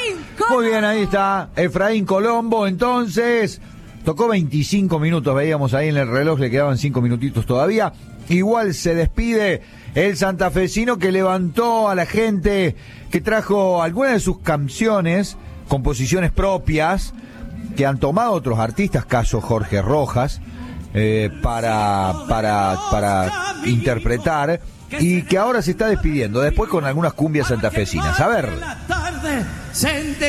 Muy bien, ahí está Efraín Colombo. Entonces, tocó 25 minutos, veíamos ahí en el reloj, le quedaban 5 minutitos todavía. Igual se despide el santafesino que levantó a la gente, que trajo algunas de sus canciones, composiciones propias, que han tomado otros artistas, caso Jorge Rojas, para interpretar, y que ahora se está despidiendo, después con algunas cumbias santafesinas. A ver.